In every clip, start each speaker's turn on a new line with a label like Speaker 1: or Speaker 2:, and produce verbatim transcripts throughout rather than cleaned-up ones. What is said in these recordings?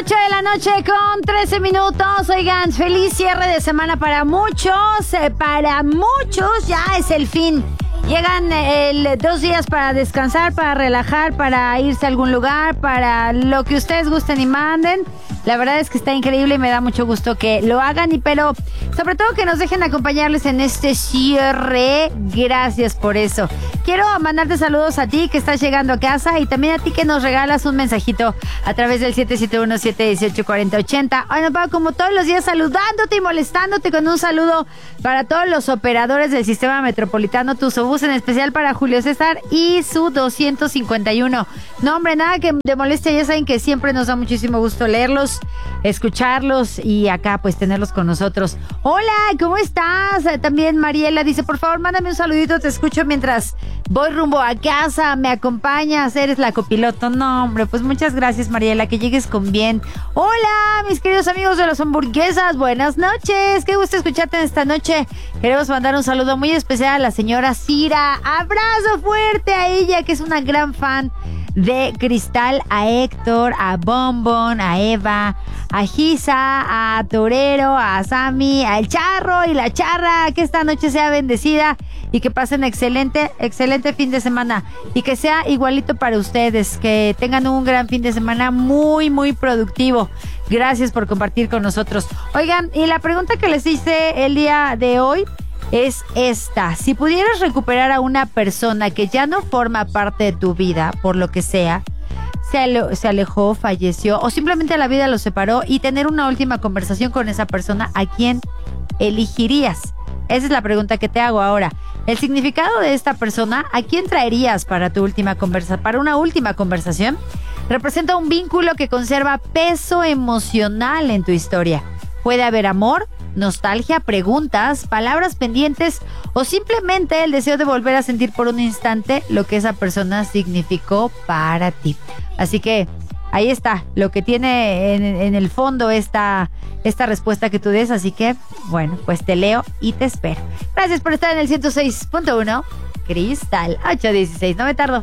Speaker 1: ocho de la noche con trece minutos. Oigan, feliz cierre de semana para muchos. Eh, para muchos ya es el fin. Llegan el, dos días para descansar, para relajar, para irse a algún lugar, para lo que ustedes gusten y manden. La verdad es que está increíble y me da mucho gusto que lo hagan, y pero sobre todo que nos dejen acompañarles en este cierre. Gracias por eso. Quiero mandarte saludos a ti que estás llegando a casa, y también a ti que nos regalas un mensajito a través del siete siete uno, siete uno ocho, cuatro cero ocho cero. Hoy nos va como todos los días saludándote y molestándote con un saludo para todos los operadores del sistema metropolitano Tuzobús, en especial para Julio César y su doscientos cincuenta y uno. No, hombre, nada que de molestia, ya saben que siempre nos da muchísimo gusto leerlos, escucharlos y acá pues tenerlos con nosotros. Hola, ¿cómo estás? También Mariela dice, por favor, mándame un saludito, te escucho mientras voy rumbo a casa, me acompañas, eres la copiloto. No, hombre, pues muchas gracias, Mariela, que llegues con bien. Hola, mis queridos amigos de las hamburguesas, buenas noches, qué gusto escucharte en esta noche. Queremos mandar un saludo muy especial a la señora Cira, abrazo fuerte a ella, que es una gran fan de Cristal, a Héctor, a Bombón, a Eva, a Gisa, a Torero, a Sammy, a El Charro y la Charra. Que esta noche sea bendecida y que pasen excelente, excelente fin de semana, y que sea igualito para ustedes, que tengan un gran fin de semana muy, muy productivo. Gracias por compartir con nosotros. Oigan, y la pregunta que les hice el día de hoy es esta: si pudieras recuperar a una persona que ya no forma parte de tu vida, por lo que sea, se, ale- se alejó, falleció o simplemente la vida los separó, y tener una última conversación con esa persona, ¿a quién elegirías? Esa es la pregunta que te hago ahora. El significado de esta persona, ¿a quién traerías para tu última conversa, para una última conversación? Representa un vínculo que conserva peso emocional en tu historia. Puede haber amor, nostalgia, preguntas, palabras pendientes o simplemente el deseo de volver a sentir por un instante lo que esa persona significó para ti. Así que ahí está lo que tiene en, en el fondo esta, esta respuesta que tú des. Así que, bueno, pues te leo y te espero. Gracias por estar en el ciento seis punto uno Cristal ocho dieciséis. No me tardo.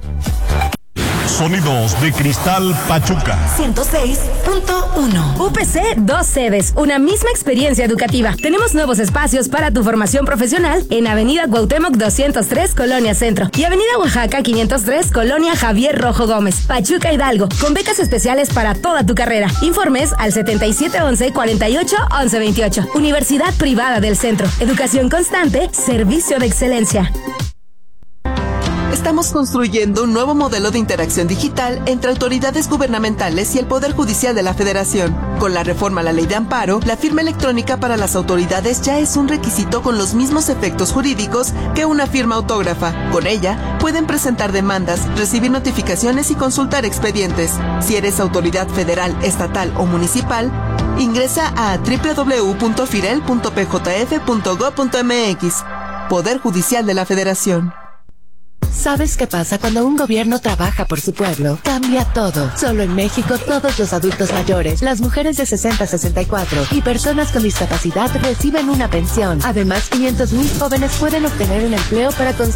Speaker 2: Sonidos de Cristal Pachuca
Speaker 3: ciento seis punto uno.
Speaker 4: U P C, dos sedes, una misma experiencia educativa. Tenemos nuevos espacios para tu formación profesional en Avenida Cuauhtémoc doscientos tres, Colonia Centro, y Avenida Oaxaca quinientos tres, Colonia Javier Rojo Gómez, Pachuca Hidalgo, con becas especiales para toda tu carrera. Informes al setenta y siete once, cuarenta y ocho, once veintiocho. Universidad Privada del Centro. Educación constante, servicio de excelencia.
Speaker 5: Estamos construyendo un nuevo modelo de interacción digital entre autoridades gubernamentales y el Poder Judicial de la Federación. Con la reforma a la Ley de Amparo, la firma electrónica para las autoridades ya es un requisito con los mismos efectos jurídicos que una firma autógrafa. Con ella, pueden presentar demandas, recibir notificaciones y consultar expedientes. Si eres autoridad federal, estatal o municipal, ingresa a doble u doble u doble u punto firel punto p j f punto gob punto m x. Poder Judicial de la Federación.
Speaker 3: ¿Sabes qué pasa cuando un gobierno trabaja por su pueblo? Cambia todo. Solo en México, todos los adultos mayores, las mujeres de sesenta a sesenta y cuatro y personas con discapacidad reciben una pensión. Además, quinientos mil jóvenes pueden obtener un empleo para construir